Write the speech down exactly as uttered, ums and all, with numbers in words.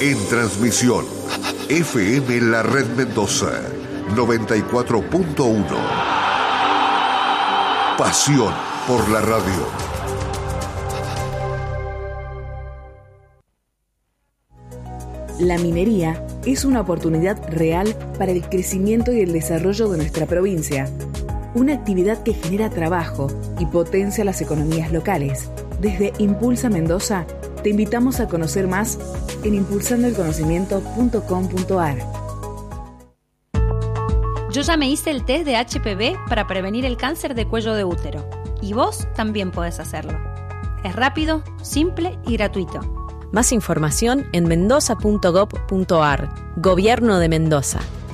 En transmisión, F M La Red Mendoza, noventa y cuatro punto uno. Pasión por la radio. La minería es una oportunidad real para el crecimiento y el desarrollo de nuestra provincia. Una actividad que genera trabajo y potencia las economías locales. Desde Impulsa Mendoza, te invitamos a conocer más en impulsando el conocimiento punto com punto a r. Yo ya me hice el test de H P V para prevenir el cáncer de cuello de útero. Y vos también podés hacerlo. Es rápido, simple y gratuito. Más información en mendoza punto gob punto a r. Gobierno de Mendoza.